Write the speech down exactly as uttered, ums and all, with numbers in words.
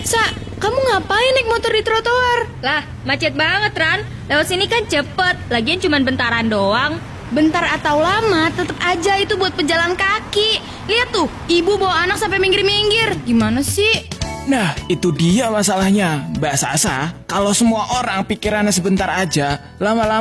Sa, kamu ngapain naik motor di trotoar? Lah, macet banget, Ran. Lewat sini kan cepet, lagian cuma bentaran doang. Bentar atau lama, tetap aja itu buat pejalan kaki. Lihat tuh, ibu bawa anak sampai minggir-minggir. Gimana sih? Nah, itu dia masalahnya, Mbak Sasa. Kalau semua orang pikirannya sebentar aja, lama-lama